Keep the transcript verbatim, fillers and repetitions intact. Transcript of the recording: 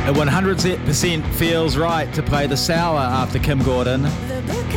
It one hundred percent feels right to play the sour after Kim Gordon. The book